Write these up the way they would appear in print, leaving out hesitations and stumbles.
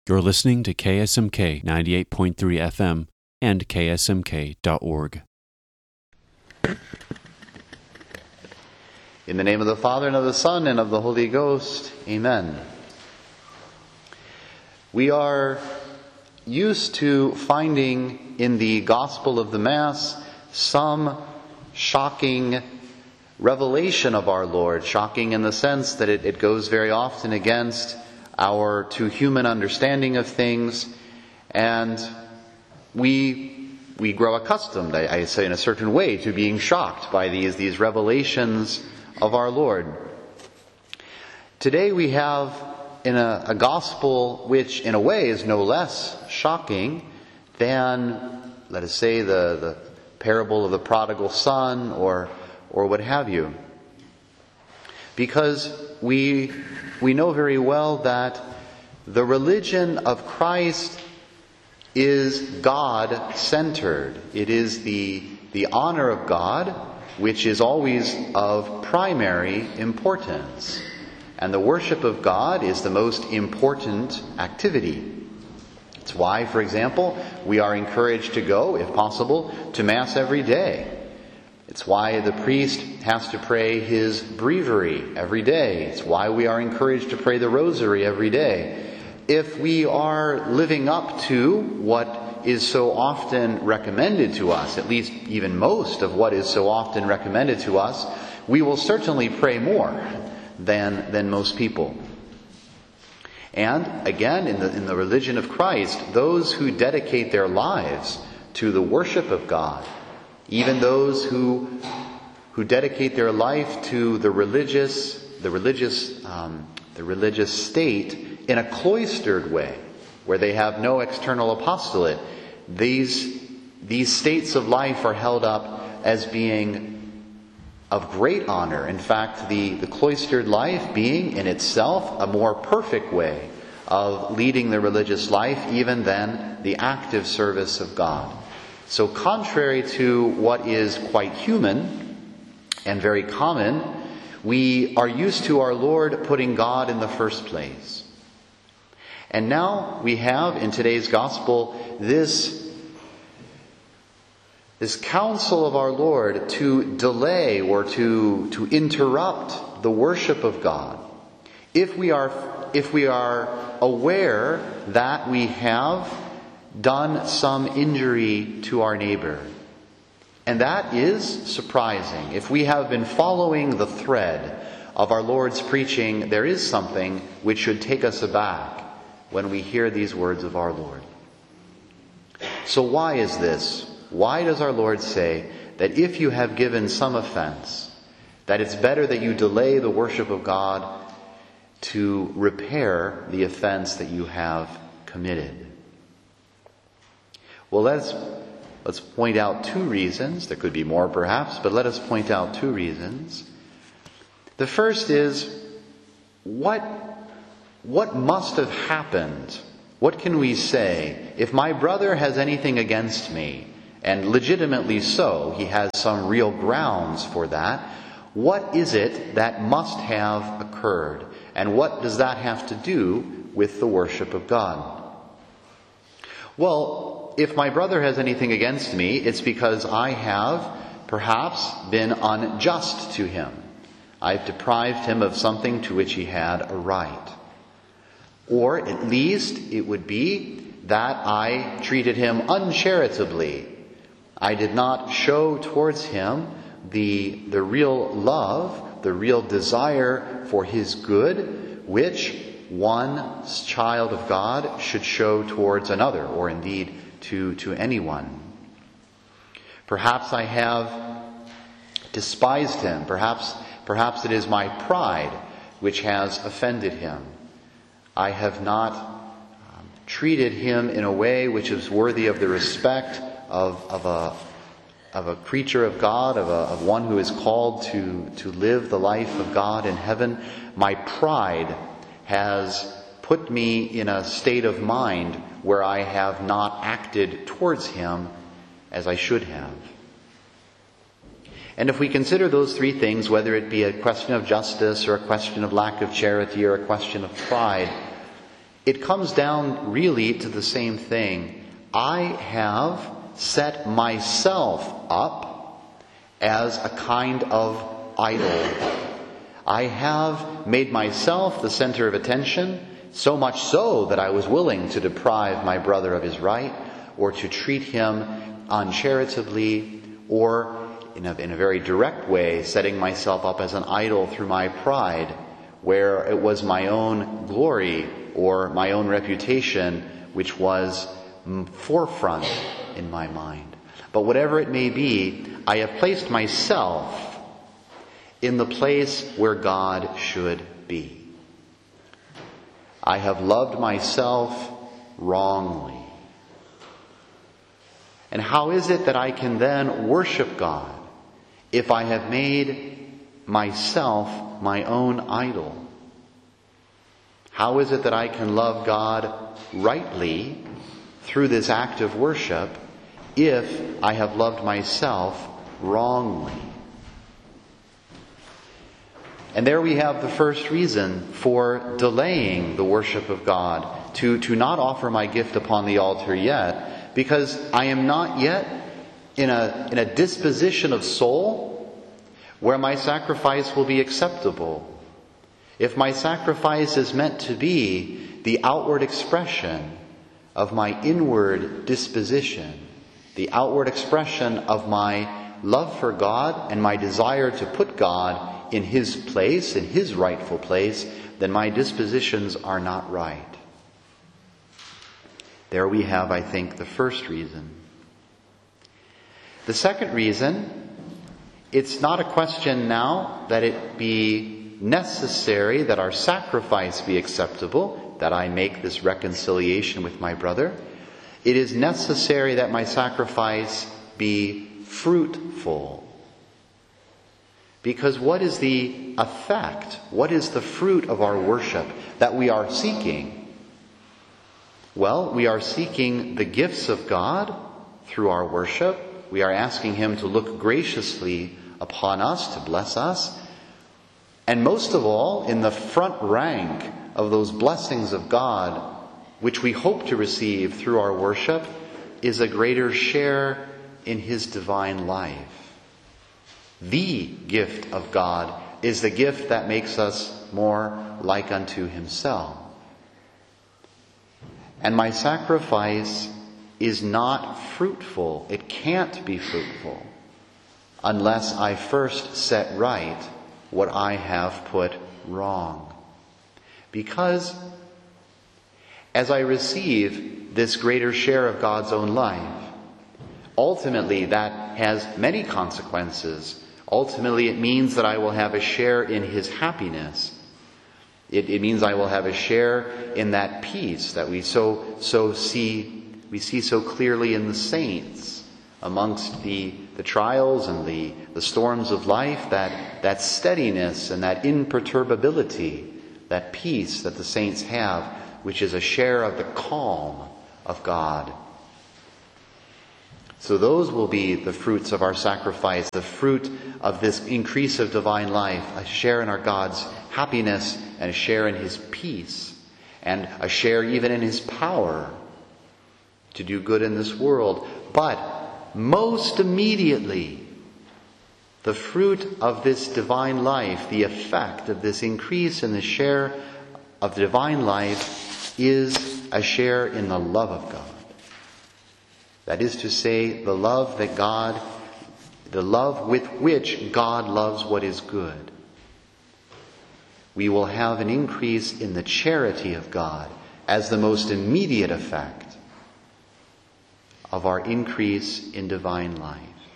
You're listening to KSMK 98.3 FM and ksmk.org. In the name of the Father, and of the Son, and of the Holy Ghost. Amen. We are used to finding in the Gospel of the Mass some shocking revelation of our Lord. Shocking in the sense that it goes very often against our too human understanding of things, and we grow accustomed, I say in a certain way, to being shocked by these revelations of our Lord. Today we have in a gospel which in a way is no less shocking than, let us say, the parable of the prodigal son or what have you. Because we know very well that the religion of Christ is God-centered. It is the honor of God, which is always of primary importance. And the worship of God is the most important activity. It's why, for example, we are encouraged to go, if possible, to Mass every day. It's why the priest has to pray his breviary every day. It's why we are encouraged to pray the rosary every day. If we are living up to what is so often recommended to us, at least even most of what is so often recommended to us, we will certainly pray more than most people. And again, in the religion of Christ, those who dedicate their lives to the worship of God, even those who dedicate their life to the religious state in a cloistered way, where they have no external apostolate, these states of life are held up as being of great honor. In fact, the cloistered life being in itself a more perfect way of leading the religious life even than the active service of God. So contrary to what is quite human and very common, we are used to our Lord putting God in the first place. And now we have in today's Gospel this counsel of our Lord to delay or to interrupt the worship of God if we are aware that we have done some injury to our neighbor. And that is surprising. If we have been following the thread of our Lord's preaching, there is something which should take us aback when we hear these words of our Lord. So why is this? Why does our Lord say that if you have given some offense, that it's better that you delay the worship of God to repair the offense that you have committed? Well, let's point out two reasons. There could be more perhaps, but let us point out two reasons. The first is, what must have happened? What can we say? If my brother has anything against me, and legitimately so, he has some real grounds for that, what is it that must have occurred? And what does that have to do with the worship of God? Well, if my brother has anything against me, it's because I have perhaps been unjust to him. I've deprived him of something to which he had a right. Or at least it would be that I treated him uncharitably. I did not show towards him the real love, the real desire for his good, which one child of God should show towards another, or indeed to anyone. Perhaps I have despised him. Perhaps it is my pride which has offended him. I have not treated him in a way which is worthy of the respect of a creature of God, of one who is called to live the life of God in heaven. My pride has put me in a state of mind where I have not acted towards him as I should have. And if we consider those three things, whether it be a question of justice or a question of lack of charity or a question of pride, it comes down really to the same thing. I have set myself up as a kind of idol. I have made myself the center of attention, so much so that I was willing to deprive my brother of his right, or to treat him uncharitably, or in a very direct way, setting myself up as an idol through my pride, where it was my own glory or my own reputation which was forefront in my mind. But whatever it may be, I have placed myself in the place where God should be. I have loved myself wrongly. And how is it that I can then worship God if I have made myself my own idol? How is it that I can love God rightly through this act of worship if I have loved myself wrongly? And there we have the first reason for delaying the worship of God, to not offer my gift upon the altar yet, because I am not yet in a disposition of soul where my sacrifice will be acceptable. If my sacrifice is meant to be the outward expression of my inward disposition, the outward expression of my love for God and my desire to put God in His place, in His rightful place, then my dispositions are not right. There we have, I think, the first reason. The second reason, it's not a question now that it be necessary that our sacrifice be acceptable, that I make this reconciliation with my brother. It is necessary that my sacrifice be fruitful. Because what is the effect? What is the fruit of our worship that we are seeking? Well, we are seeking the gifts of God through our worship. We are asking Him to look graciously upon us, to bless us. And most of all, in the front rank of those blessings of God, which we hope to receive through our worship, is a greater share in His divine life. The gift of God is the gift that makes us more like unto Himself. And my sacrifice is not fruitful. It can't be fruitful unless I first set right what I have put wrong. Because as I receive this greater share of God's own life, ultimately that has many consequences. Ultimately, it means that I will have a share in His happiness. It means I will have a share in that peace that we see so clearly in the saints amongst the trials and the storms of life, that steadiness and that imperturbability, that peace that the saints have, which is a share of the calm of God. So those will be the fruits of our sacrifice, the fruit of this increase of divine life, a share in our God's happiness and a share in His peace, and a share even in His power to do good in this world. But most immediately, the fruit of this divine life, the effect of this increase in the share of the divine life, is a share in the love of God. That is to say, the love with which God loves what is good. We will have an increase in the charity of God as the most immediate effect of our increase in divine life.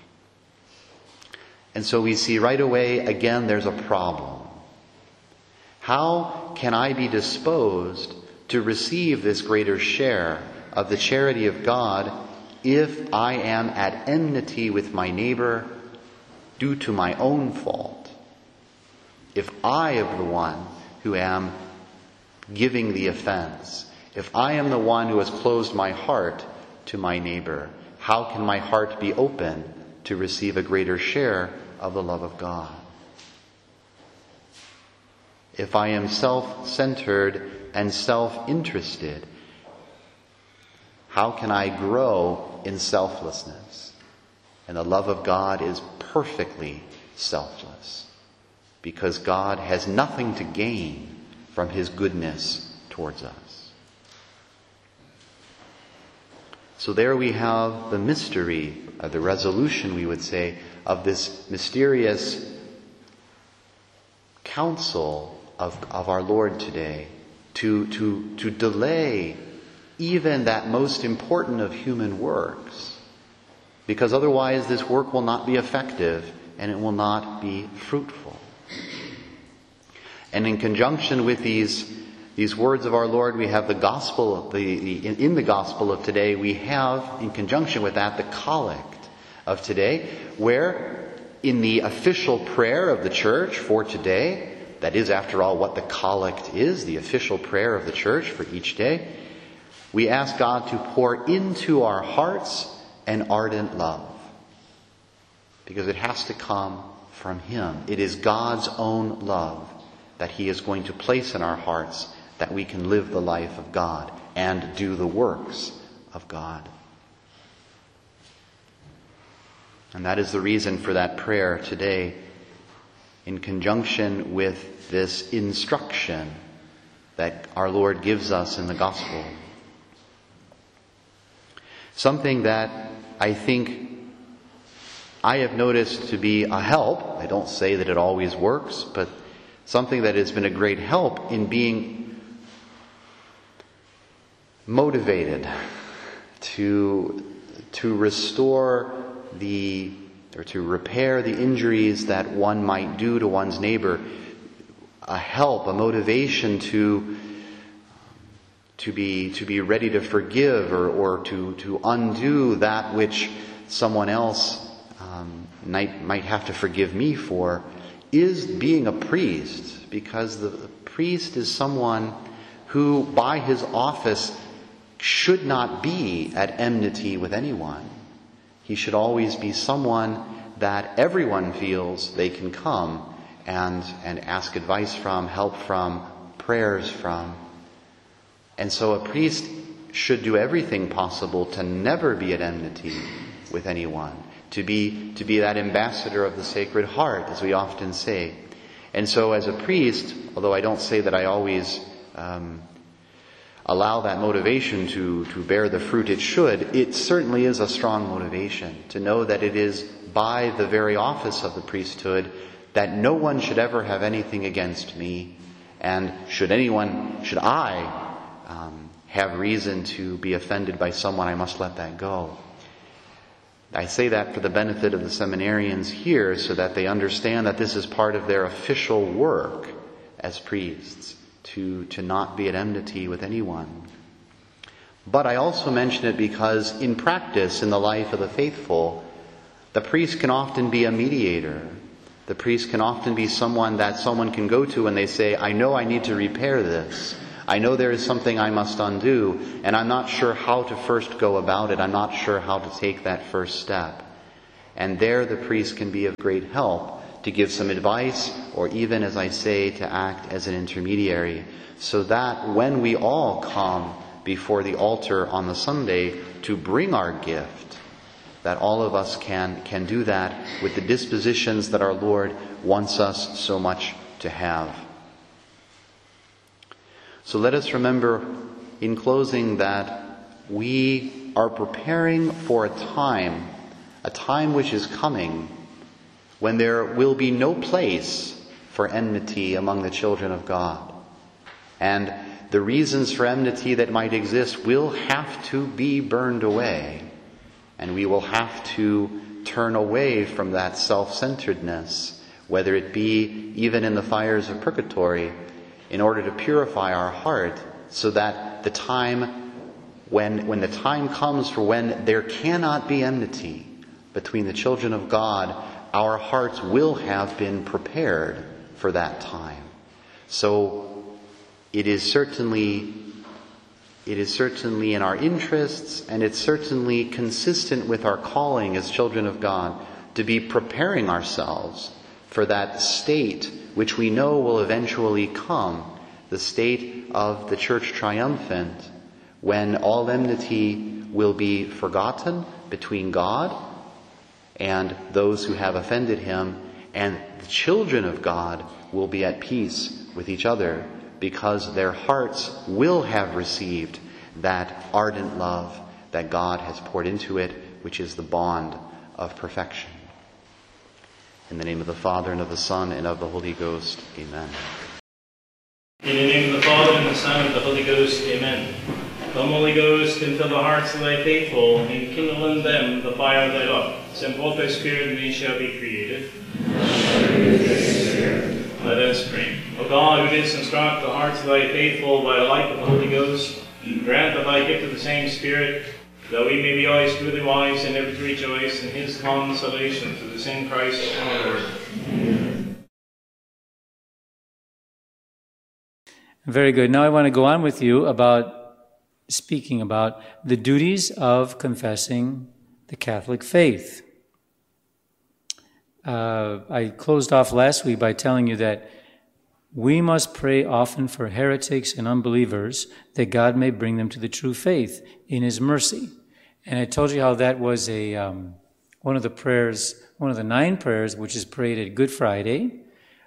And so we see right away, again, there's a problem. How can I be disposed to receive this greater share of the charity of God if I am at enmity with my neighbor due to my own fault? If I am the one who am giving the offense, if I am the one who has closed my heart to my neighbor, how can my heart be open to receive a greater share of the love of God? If I am self-centered and self-interested, how can I grow in selflessness? And the love of God is perfectly selfless, because God has nothing to gain from his goodness towards us. So there we have the mystery, the resolution, we would say, of this mysterious counsel of our Lord today, to delay even that most important of human works, because otherwise this work will not be effective and it will not be fruitful. And in conjunction with these words of our Lord, we have the gospel, in the gospel of today, we have, in conjunction with that, the collect of today, where in the official prayer of the church for today, that is, after all, what the collect is, the official prayer of the church for each day, we ask God to pour into our hearts an ardent love, because it has to come from him. It is God's own love that he is going to place in our hearts, that we can live the life of God and do the works of God. And that is the reason for that prayer today, in conjunction with this instruction that our Lord gives us in the gospel. Something that I think I have noticed to be a help. I don't say that it always works, but something that has been a great help in being motivated to restore or to repair the injuries that one might do to one's neighbor. A help, a motivation to be ready to forgive or to undo that which someone else might have to forgive me for, is being a priest, because the priest is someone who, by his office, should not be at enmity with anyone. He should always be someone that everyone feels they can come and ask advice from, help from, prayers from. And so a priest should do everything possible to never be at enmity with anyone, to be that ambassador of the Sacred Heart, as we often say. And so as a priest, although I don't say that I always allow that motivation to bear the fruit it should, it certainly is a strong motivation to know that it is by the very office of the priesthood that no one should ever have anything against me, and should I have reason to be offended by someone, I must let that go. I say that for the benefit of the seminarians here, so that they understand that this is part of their official work as priests, to not be at enmity with anyone. But I also mention it because in practice, in the life of the faithful, the priest can often be a mediator. The priest can often be someone that someone can go to when they say, I know I need to repair this. I know there is something I must undo, and I'm not sure how to first go about it. I'm not sure how to take that first step. And there the priest can be of great help to give some advice, or even, as I say, to act as an intermediary, so that when we all come before the altar on the Sunday to bring our gift, that all of us can do that with the dispositions that our Lord wants us so much to have. So let us remember in closing that we are preparing for a time which is coming, when there will be no place for enmity among the children of God. And the reasons for enmity that might exist will have to be burned away. And we will have to turn away from that self-centeredness, whether it be even in the fires of purgatory, in order to purify our heart, so that the time, when the time comes for when there cannot be enmity between the children of God, our hearts will have been prepared for that time. So it is certainly in our interests, and it's certainly consistent with our calling as children of God, to be preparing ourselves for that state which we know will eventually come, the state of the church triumphant, when all enmity will be forgotten between God and those who have offended him, and the children of God will be at peace with each other because their hearts will have received that ardent love that God has poured into it, which is the bond of perfection. In the name of the Father, and of the Son, and of the Holy Ghost. Amen. In the name of the Father, and the Son, and the Holy Ghost. Amen. Come, Holy Ghost, and fill the hearts of thy faithful, and kindle in them the fire of thy love. Send forth thy Spirit, and they shall be created. Let us pray. O God, who didst instruct the hearts of thy faithful by the light of the Holy Ghost, grant that thy gift of the same Spirit, that we may be always truly wise and ever to rejoice in his consolation through the same Christ our Lord. Very good. Now I want to go on with you speaking about the duties of confessing the Catholic faith. I closed off last week by telling you that we must pray often for heretics and unbelievers that God may bring them to the true faith in his mercy. And I told you how that was one of the 9 prayers which is prayed at Good Friday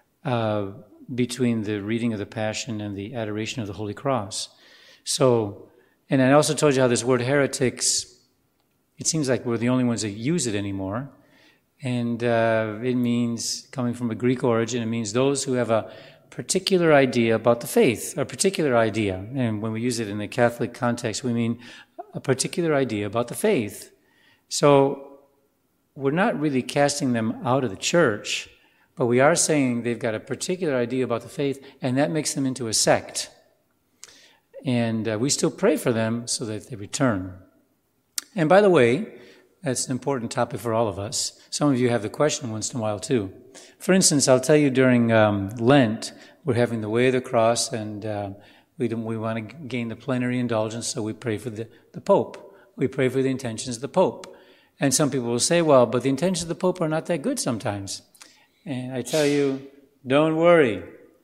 between the reading of the Passion and the adoration of the Holy Cross. So, and I also told you how this word heretics, it seems like we're the only ones that use it anymore. And it means, coming from a Greek origin, it means those who have a particular idea about the faith, a particular idea. And when we use it in the Catholic context, we mean a particular idea about the faith. So we're not really casting them out of the church, but we are saying they've got a particular idea about the faith, and that makes them into a sect. And we still pray for them so that they return. And by the way, that's an important topic for all of us. Some of you have the question once in a while too. For instance, I'll tell you during Lent, we're having the Way of the Cross, and we want to gain the plenary indulgence, so we pray for the Pope. We pray for the intentions of the Pope. And some people will say, well, but the intentions of the Pope are not that good sometimes. And I tell you, don't worry,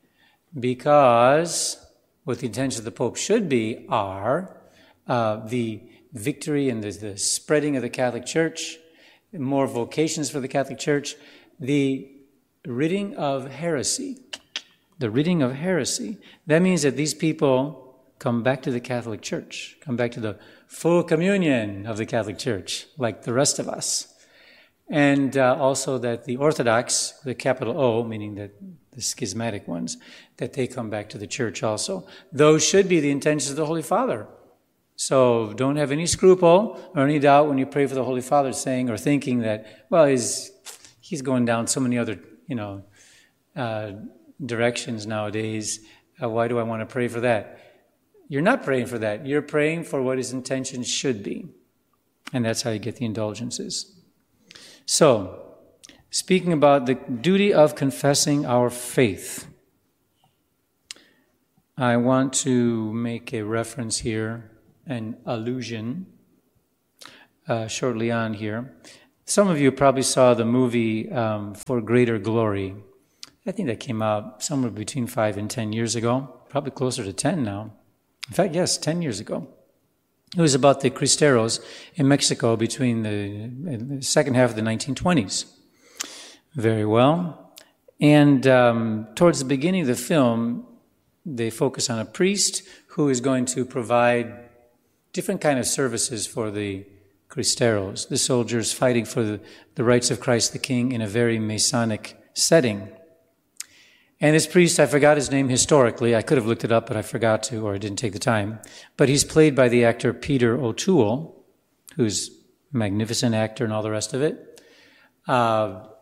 because what the intentions of the Pope should be are the victory and the spreading of the Catholic Church, more vocations for the Catholic Church, the ridding of heresy. The ridding of heresy. That means that these people come back to the Catholic Church, come back to the full communion of the Catholic Church, like the rest of us. And also that the Orthodox, the capital O, meaning that the schismatic ones, that they come back to the Church also. Those should be the intentions of the Holy Father. So don't have any scruple or any doubt when you pray for the Holy Father, saying or thinking that, well, he's going down so many other, directions nowadays. Why do I want to pray for that? You're not praying for that. You're praying for what his intentions should be. And that's how you get the indulgences. So, speaking about the duty of confessing our faith, I want to make a reference here, an allusion, shortly on here. Some of you probably saw the movie For Greater Glory. I think that came out somewhere between 5 and 10 years ago, probably closer to 10 now. In fact, yes, 10 years ago. It was about the Cristeros in Mexico between the second half of the 1920s. Very well. And towards the beginning of the film, they focus on a priest who is going to provide different kind of services for the Cristeros, the soldiers fighting for the rights of Christ the King in a very Masonic setting. And this priest, I forgot his name historically. I could have looked it up, but I forgot to, or I didn't take the time. But he's played by the actor Peter O'Toole, who's a magnificent actor and all the rest of it. But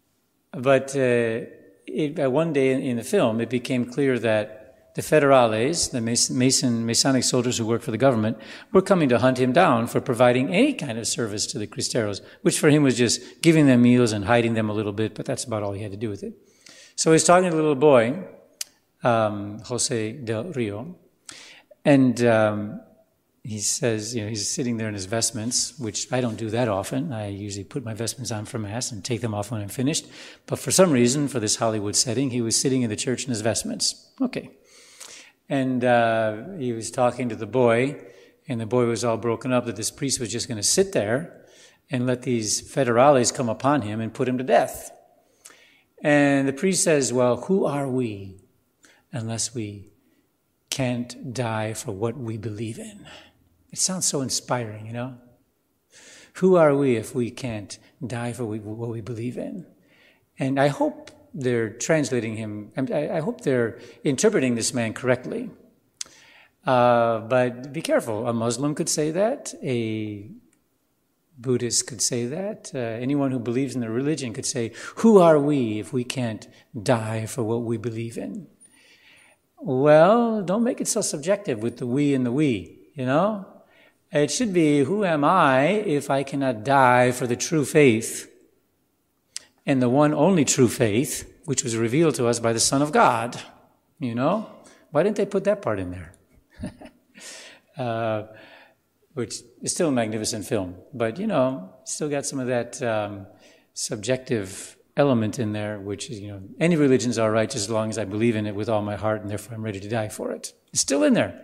one day in the film, it became clear that the Federales, the Masonic soldiers who work for the government, were coming to hunt him down for providing any kind of service to the Cristeros, which for him was just giving them meals and hiding them a little bit, but that's about all he had to do with it. So he's talking to a little boy, Jose del Rio, and he says, he's sitting there in his vestments, which I don't do that often. I usually put my vestments on for Mass and take them off when I'm finished. But for some reason, for this Hollywood setting, he was sitting in the church in his vestments. Okay. And he was talking to the boy, and the boy was all broken up that this priest was just going to sit there and let these federales come upon him and put him to death. And the priest says, well, who are we unless we can't die for what we believe in? It sounds so inspiring, you know? Who are we if we can't die for what we believe in? And I hope they're translating him, I hope they're interpreting this man correctly. But be careful. A Muslim could say that. A Buddhist could say that. Anyone who believes in the religion could say, who are we if we can't die for what we believe in? Well, don't make it so subjective with the we and the we, you know? It should be, who am I if I cannot die for the true faith and the one only true faith, which was revealed to us by the Son of God, you know? Why didn't they put that part in there? Which is still a magnificent film, but, you know, still got some of that subjective element in there, which is, you know, any religion's all right just as long as I believe in it with all my heart and therefore I'm ready to die for it. It's still in there.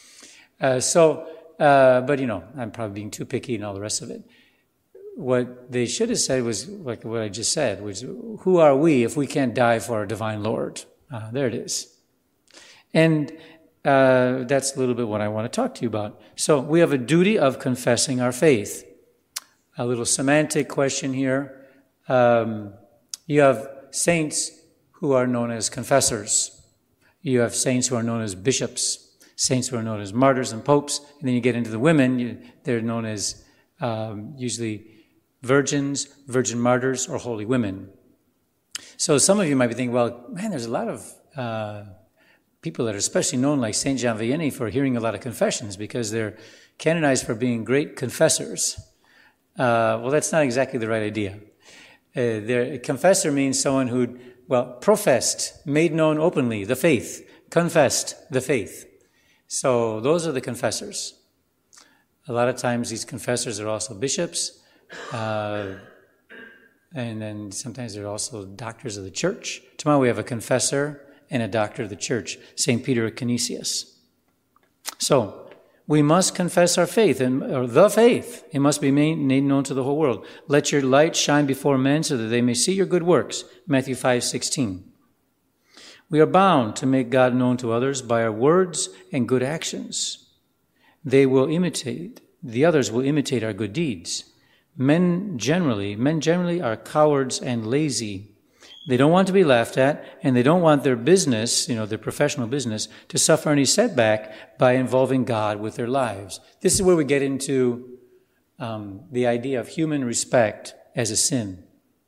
But, you know, I'm probably being too picky and all the rest of it. What they should have said was, like what I just said, was, who are we if we can't die for our divine Lord? There it is. And that's a little bit what I want to talk to you about. So we have a duty of confessing our faith. A little semantic question here. You have saints who are known as confessors. You have saints who are known as bishops. Saints who are known as martyrs and popes. And then you get into the women, they're known as usually virgins, virgin martyrs, or holy women. So some of you might be thinking, well, man, there's a lot of people that are especially known, like Saint Jean Vianney, for hearing a lot of confessions because they're canonized for being great confessors. Well, that's not exactly the right idea. A confessor means someone who, professed, made known openly the faith, confessed the faith. So those are the confessors. A lot of times these confessors are also bishops, and then sometimes they're also doctors of the church. Tomorrow we have a confessor and a doctor of the church, St. Peter of Canisius. So we must confess our faith, or the faith. It must be made known to the whole world. Let your light shine before men so that they may see your good works. Matthew 5:16. We are bound to make God known to others by our words and good actions. The others will imitate our good deeds. Men generally are cowards and lazy. They don't want to be laughed at, and they don't want their business, their professional business, to suffer any setback by involving God with their lives. This is where we get into the idea of human respect as a sin.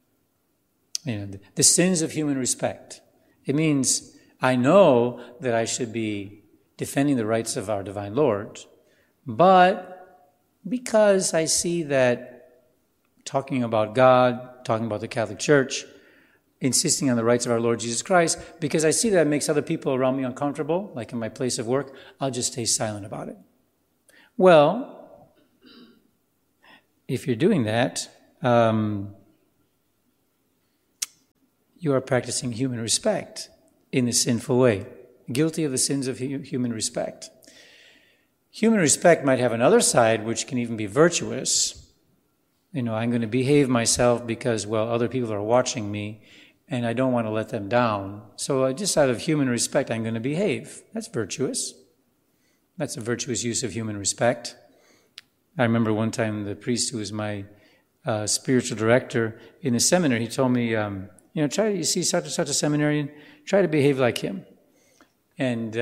The sins of human respect. It means I know that I should be defending the rights of our divine Lord, but because I see that talking about God, talking about the Catholic Church, insisting on the rights of our Lord Jesus Christ, because I see that makes other people around me uncomfortable, like in my place of work, I'll just stay silent about it. Well, if you're doing that, you are practicing human respect in a sinful way, guilty of the sins of human respect. Human respect might have another side, which can even be virtuous. I'm going to behave myself because, other people are watching me, and I don't want to let them down. So just out of human respect, I'm going to behave. That's virtuous. That's a virtuous use of human respect. I remember one time the priest who was my spiritual director in the seminary, he told me, you see such and such a seminarian, try to behave like him. And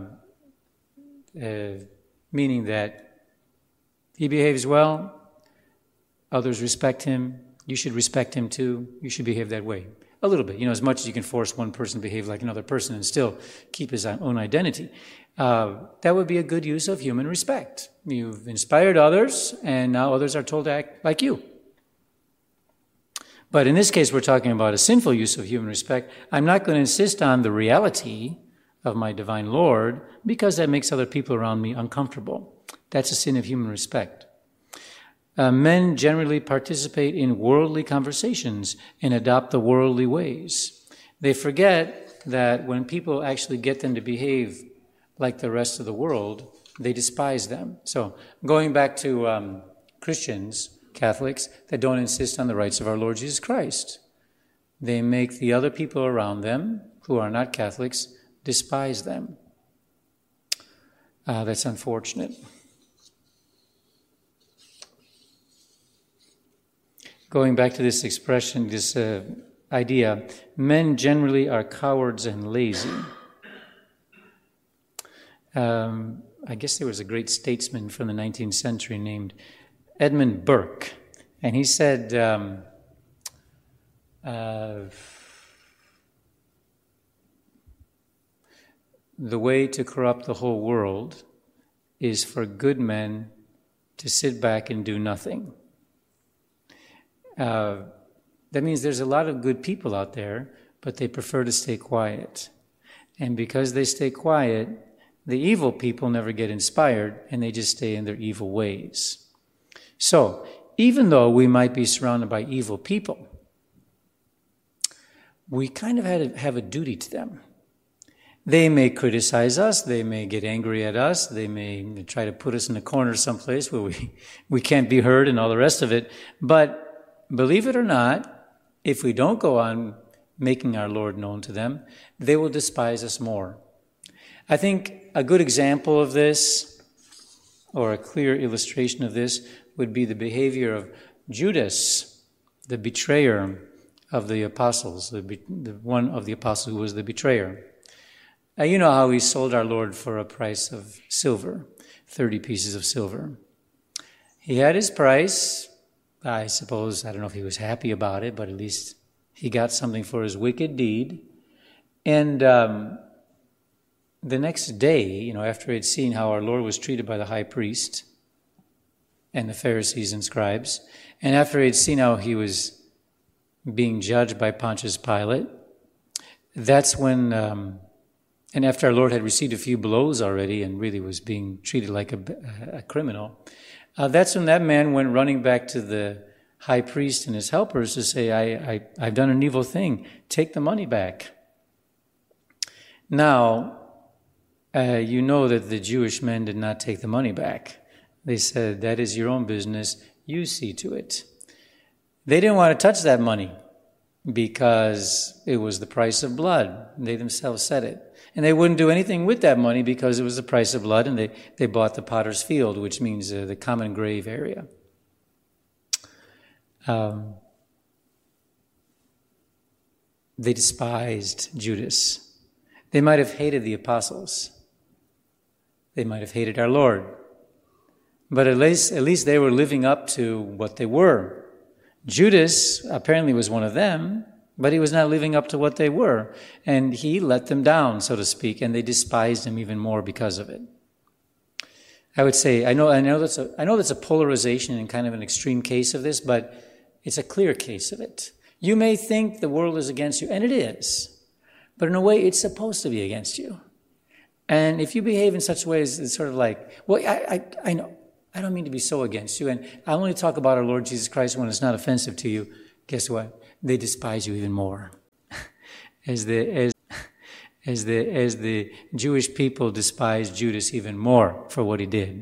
meaning that he behaves well, others respect him, you should respect him too, you should behave that way. A little bit, as much as you can force one person to behave like another person and still keep his own identity. That would be a good use of human respect. You've inspired others, and now others are told to act like you. But in this case, we're talking about a sinful use of human respect. I'm not going to insist on the reality of my divine Lord because that makes other people around me uncomfortable. That's a sin of human respect. Men generally participate in worldly conversations and adopt the worldly ways. They forget that when people actually get them to behave like the rest of the world, they despise them. So going back to Christians, Catholics, that don't insist on the rights of our Lord Jesus Christ. They make the other people around them, who are not Catholics, despise them. That's unfortunate. Going back to this expression, this idea, men generally are cowards and lazy. I guess there was a great statesman from the 19th century named Edmund Burke, and he said, the way to corrupt the whole world is for good men to sit back and do nothing. That means there's a lot of good people out there, but they prefer to stay quiet. And because they stay quiet, the evil people never get inspired, and they just stay in their evil ways. So, even though we might be surrounded by evil people, we kind of have a duty to them. They may criticize us, they may get angry at us, they may try to put us in a corner someplace where we can't be heard and all the rest of it. But believe it or not, if we don't go on making our Lord known to them, they will despise us more. I think a good example of this, or a clear illustration of this, would be the behavior of Judas, the betrayer of the apostles, the one of the apostles who was the betrayer. You know how he sold our Lord for a price of silver, 30 pieces of silver. He had his price. I suppose, I don't know if he was happy about it, but at least he got something for his wicked deed. And the next day, after he had seen how our Lord was treated by the high priest and the Pharisees and scribes, and after he had seen how he was being judged by Pontius Pilate, that's when, and after our Lord had received a few blows already and really was being treated like a criminal, that's when that man went running back to the high priest and his helpers to say, I've done an evil thing. Take the money back. Now, you know that the Jewish men did not take the money back. They said, that is your own business. You see to it. They didn't want to touch that money because it was the price of blood. They themselves said it. And they wouldn't do anything with that money because it was the price of blood, and they bought the potter's field, which means the common grave area. They despised Judas. They might have hated the apostles. They might have hated our Lord. But at least they were living up to what they were. Judas apparently was one of them, but he was not living up to what they were. And he let them down, so to speak, and they despised him even more because of it. I would say, I know that's a polarization and kind of an extreme case of this, but it's a clear case of it. You may think the world is against you, and it is. But in a way, it's supposed to be against you. And if you behave in such ways, it's sort of like, well, I know. I don't mean to be so against you. And I only talk about our Lord Jesus Christ when it's not offensive to you. Guess what? They despise you even more. As the Jewish people despised Judas even more for what he did.